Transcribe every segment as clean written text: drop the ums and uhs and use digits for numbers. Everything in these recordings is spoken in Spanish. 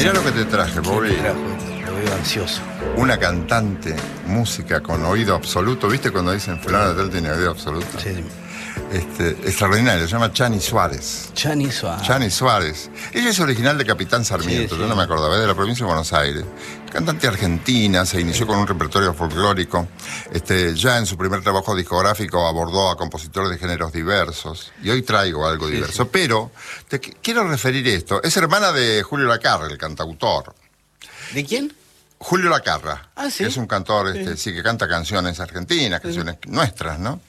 Mirá lo que te traje, Bobby. Lo veo ansioso. Una cantante, música con oído absoluto. ¿Viste cuando dicen fulano de tal tiene oído absoluto? Sí. Extraordinario, se llama Chani Suárez. Chani Suárez. Chani Suárez. Ella es original de Capitán Sarmiento, Sí. yo no me acordaba, de la provincia de Buenos Aires. Cantante argentina, se inició con un repertorio folclórico. Ya en su primer trabajo discográfico abordó a compositores de géneros diversos. Y hoy traigo algo diverso. Pero quiero referir esto. Es hermana de Julio Lacarra, el cantautor. ¿De quién? Julio Lacarra. Ah, ¿sí? Es un cantor, que canta canciones argentinas, canciones nuestras, ¿no?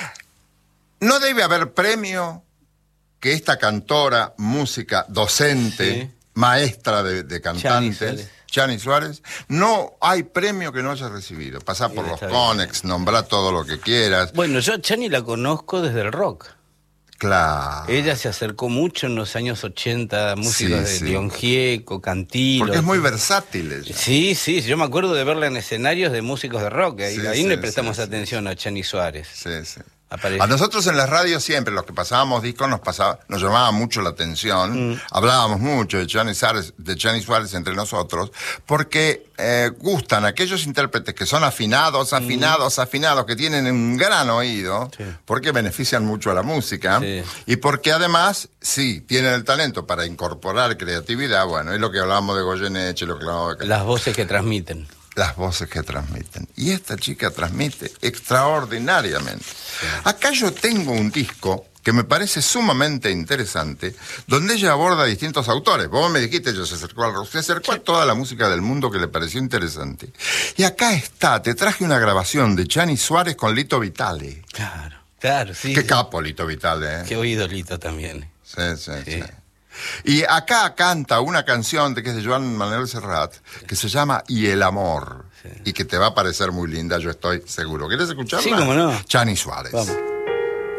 No debe haber premio que esta cantora, música, docente, maestra de cantantes, Chani Suárez, no hay premio que no haya recibido. Pasá por los Conex, nombrá todo lo que quieras. Bueno, yo a Chani la conozco desde el rock. Claro. Ella se acercó mucho en los años 80, músicos de León Gieco, Cantilo. Porque es muy versátil ella. Sí, yo me acuerdo de verla en escenarios de músicos de rock. Ahí le prestamos atención a Chani Suárez. Sí. A nosotros en las radios siempre, los que pasábamos discos, nos llamaba mucho la atención. Hablábamos mucho de Chani Suárez entre nosotros, porque gustan aquellos intérpretes que son afinados, que tienen un gran oído, porque benefician mucho a la música, y porque además, tienen el talento para incorporar creatividad. Bueno, es lo que hablábamos de Goyeneche, lo que hablábamos de... Las voces que transmiten. Las voces que transmiten. Y esta chica transmite extraordinariamente. Acá yo tengo un disco que me parece sumamente interesante, donde ella aborda a distintos autores. Vos me dijiste, ella se acercó a toda la música del mundo que le pareció interesante. Y acá está, te traje una grabación de Chani Suárez con Lito Vitale. Claro, sí. Qué capo Lito Vitale, ¿eh? Qué oído Lito también. Sí. Y acá canta una canción que es de Joan Manuel Serrat, que se llama Y el amor, y que te va a parecer muy linda, yo estoy seguro. ¿Quieres escucharla? Sí, cómo no. Chani Suárez. Vamos.